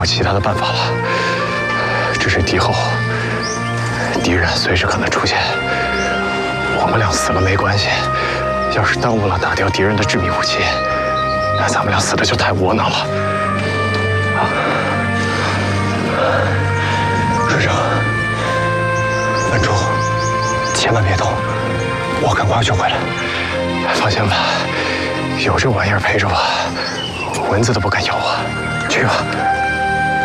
有其他的办法了，只是敌后，敌人随时可能出现。我们俩死了没关系，要是耽误了打掉敌人的致命武器，那咱们俩死的就太窝囊了。啊，水生，稳住，千万别动，我赶快就回来。放心吧，有这玩意儿陪着我，蚊子都不敢咬我。去吧。